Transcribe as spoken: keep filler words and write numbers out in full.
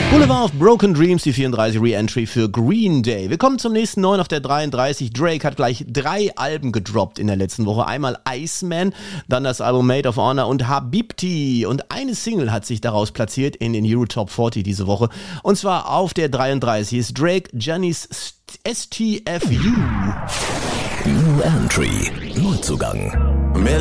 Boulevard of Broken Dreams, die vierunddreißig Re-Entry für Green Day. Wir kommen zum nächsten neuen auf der dreiunddreißig. Drake hat gleich drei Alben gedroppt in der letzten Woche. Einmal Iceman, dann das Album Made of Honor und Habibti. Und eine Single hat sich daraus platziert in den Euro Top vierzig diese Woche. Und zwar auf der dreiunddreißig ist Drake Giannis S T F U. New Entry, Neuzugang.